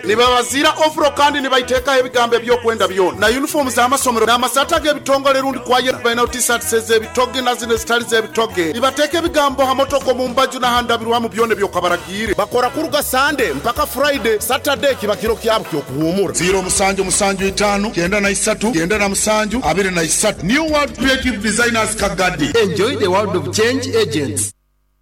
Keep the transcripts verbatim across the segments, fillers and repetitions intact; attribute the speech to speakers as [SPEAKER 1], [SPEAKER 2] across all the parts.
[SPEAKER 1] nibabazira ofro kandi nibaiteka ebigambo ebyokwenda byona na uniform za amasomero n'amasata g'ebitongole rundi kwaye baina t-shirt seze ebitoge na zine zitali z'ebitoge nibateka ebigambo hamotoko mu mbaju na handabirwa mu byone byokabaragire bakora kuruga Sunday mpaka Friday Saturday kibakiro kyabo kyokuhumura zero musanju musanju itano kenda na isatu kenda na musanju abiri na isatu New World Creative Designers Kagadi. Enjoy the world of change agents.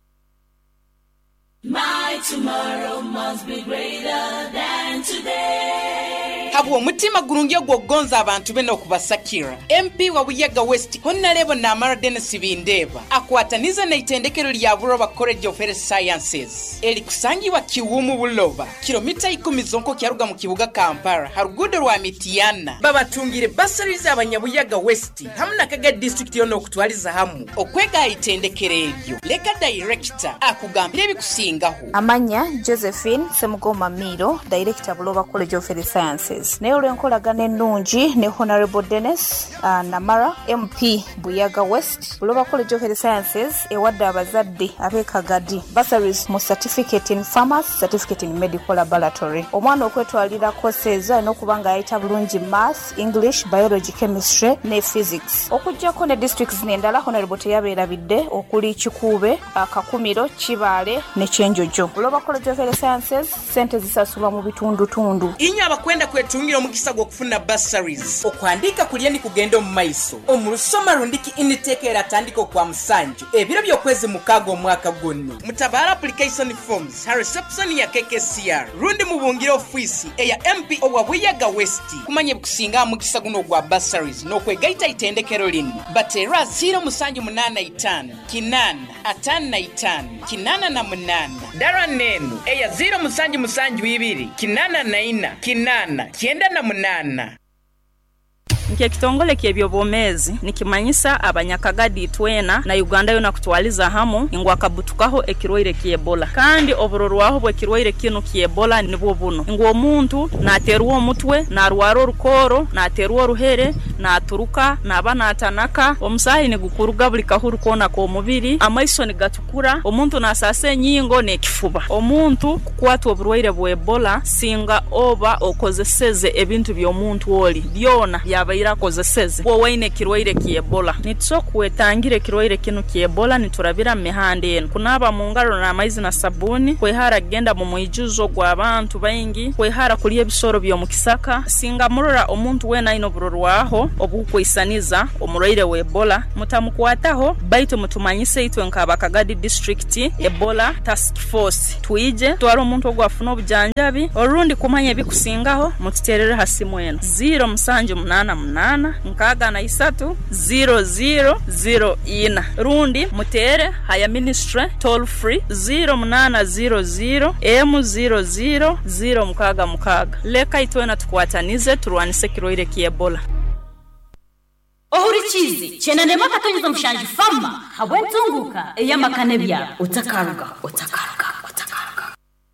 [SPEAKER 2] My tomorrow must be greater than today.
[SPEAKER 3] Habu omutima gurungi ogw'ogonza abantu beno okubasakira. M P wa Buyaga West Honnelebo Namara Dennis Bindeba akwataniza na itendekero lya Buloba College of Health Sciences elikusangibwa Kiwumu Buloba kilomita ikumi zonko kyaruga mu kibuga Kampala harugudo rwa Mitiana babatungire bursaries abanyabuyaga West hamuna kaga district yono okutwaliza hamu okwega itendekero ebyo leka director akugambira ebikusingaho
[SPEAKER 4] amanya Josephine Semugoma Miro director Buloba College of Health Sciences naye olwenkolagana ennungi ne Honorable Dennis uh, Namara M P Buyaga West Buloba College of Health Sciences ewadde abazadde ab'ekagadi bursaries mu certificate in pharmacy certificate in medical laboratory omwana okwetwalira courses alina okuba nga ayita bulungi math English biology chemistry ne physics okujjako ne districts n'endala Honorable teyabeerabidde okuli Kikuube Kakumiro Kibaale ne Kyenjojo Buloba College of Health Sciences sente zisasulwa mu bitundu tundu
[SPEAKER 3] inyo abakwenda kwetungira omukisa gw'okufuna bursaries okwandika kulya ni kugenda mu maiso omulusoma rundiki intake eratandika kwa musanju ebiro byokwezi mukago omwaka gonna mutabara application forms ha reception ya K K C R rundi mubungira office eya M P owa Buyaga West kumanye bukusinga mukisa guno gwa bursaries n'okwegaita itendekero lino batera zero musanju munana itano kinana atana itano kinana na munana dara nenu eya zero musanju musanju ibiri kinana na ina kinana kienda na munana
[SPEAKER 5] Nke kitongole ky'ebyobomezi nikimanyisa abanyakagadi twena na Uganda yona kutwaliza hamu ingwa kabutukaho ekirwaire ky'Ebola kandi oburorwaho bwe kirwaire kino ky'Ebola nibwo buno ingwa omuntu naterwa omutwe narwaro rukoro naterwa ruhere naturuka nabana atanaka omusahi ne gukuruga buli kahuru kona ko mubiri amaiso ni gatukura omuntu nasase nyingo ne kifuba omuntu kukwatwa oburwaire bwe Ebola singa oba okozeseze ebintu by'omuntu oli byona byaba irakozeseze bo waine kirwaire ky'Ebola nitsokwetangire kirwaire kino ky'Ebola niturabira mihande eno kunaba mu ngaro na amaizi na sabuni kwehara genda mu muijuzo gw'abantu bayingi kwehara kuliye bisoro byo mukisaka singa murora omuntu wena ino burorwaho obukwisaniza omurwaire we Ebola mutamukwataho baito mutumanyise itwe nk'abakagadi district Ebola task force tuije twaro omuntu ogwafuna obujanjabi orundi kumanya bikusingaho mututerere hasimu eno zero musanju munana munana nkaga na isatu zero zero zero ina rundi mutere haya ministry toll free zero munana zero zero m zero zero zero mkaga mkaga leka itwena tukwatanize turwanise kirwaire ky'Ebola
[SPEAKER 2] ohurikizi chena nema katonyeza mushanji fama habwentunguka eyamakane utakaruga utakaruga utakaruga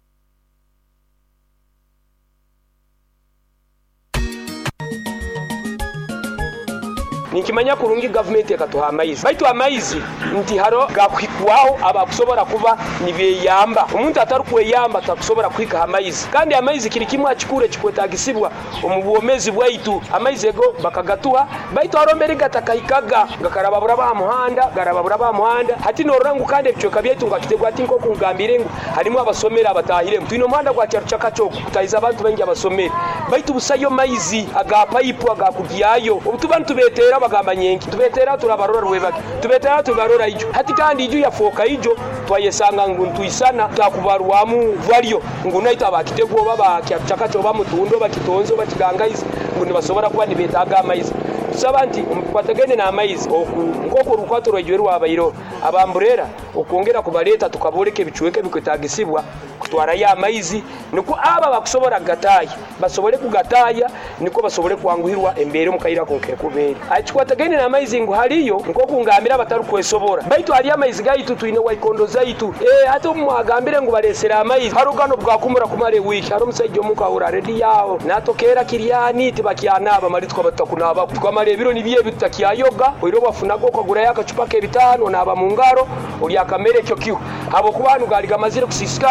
[SPEAKER 6] nikimanya kurungi government yakatuha amaizi baitu amaizi nti haro gakwikwaho abakusobora kuba nibeyamba umuntu atari kweyamba takusobora kwika amaizi kandi amaizi kiri kimwe akikure kikwetagisibwa omubwomezi bwaitu amaizi ego bakagatuha baitu arombere gatakayikaga gakarababura ba muhanda garababura ba muhanda hati norangu kandi bicyoka byetu ngakitegwa ati nko kungambire ngo harimo abasomera abatahire twino muhanda gwa cyarucaka cyoko kutayiza abantu bengi abasomera baitu busayo maizi aga pipe aga kugiyayo ubutubantu betera bagamba nyenki tubetera turabarora rwebake tubetera tubarora ijo hati kandi ijo yafoka ijo twayesanga nguntu isana takubarwamu valyo ngunaita bakitegwo baba cyaka cyo bamutundo bakitonzo bakigangayiza ngo nibasobora kuba nibetaga amaizi sabanti umkwatagene na amaizi ngoko rukwato rwejwe rwabayiro abamburera okongera kubaleta tukaboleke bicuweke bikwetagisibwa kutwara ya amaizi niko aba bakusobora gataya basobore kugataya niko basobore kwanguhirwa embere mukayira konkere kubere achikwatagene na amaizi ngo hariyo ngoko kungambira bataru kwesobora baitu ari amaizi gayitu tuine waikondo zaitu eh hata umwagambire ngo baresera amaizi harugano bwakumura kumare wiki haro musajyo mukahura ready yawo natokera kiryani tibakiyanaba malitwa batakunaba twamalebiro nibiye bitakiyayoga oiro bafunago kwagura yakacupa ke bitano naba mu ngaro uri akamere cyo kiho abo kubantu gari gamazire kusisikara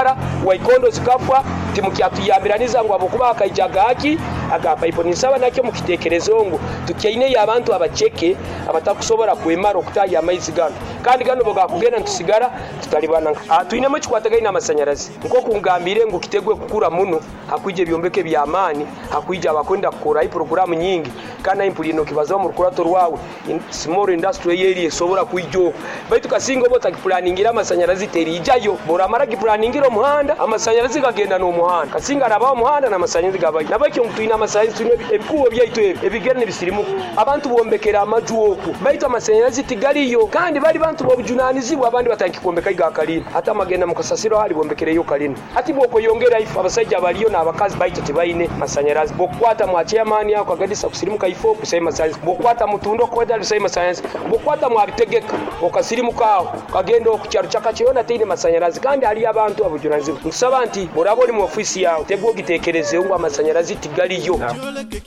[SPEAKER 6] waikondo zikafwa timukyatuyambiraniza ngo abokuba akayijaga haki agapa ipo nisaba nakyo mukitekerezo ngo tukyaine y'abantu abacheke abatakusobora kwemara okutaya amaizi gano kandi gano boga kugenda ntusigara tutalibana atuine mu kikwataga ina amasanyarazi nko kungambire ngo kitegwe kukura muno hakwije byombeke bya amani hakwije abakwenda kukora i programu nyingi kana impulino kibazo mu rukurato rwawe small industry area sobora kuijo baitu kasingo bota kiplaningira amasanyarazi terijayo bora mara kiplaningira muhanda amasanyarazi kagenda no muhanda kasinga araba muhanda na amasanyarazi gabaye nabakyo mtuina amasanyarazi tuine ebikubo byaitu ebigerne bisirimu abantu bombekera amajuoko baitu amasanyarazi tigaliyo kandi bali bantu bobujunanizibwa abandi batankikwembeka iga kalina hata magenda mukasasiro hali bombekereyo kalina ati boko yongera ifu abasajja baliyo na abakazi baitu tibaine masanyarazi bokwata mu chairman yako agadisa kusirimu kaifo kusema masanyarazi bokwata mutundo kwenda lusema masanyarazi bokwata mu abitegeka okasirimu kawo kagenda okukyaro chakachiona tine masanyarazi kandi ali abantu abujunanizibwa nsaba nti muraboni mu ofisi yawo tegwo gitekereze ngo amasanyarazi tigaliyo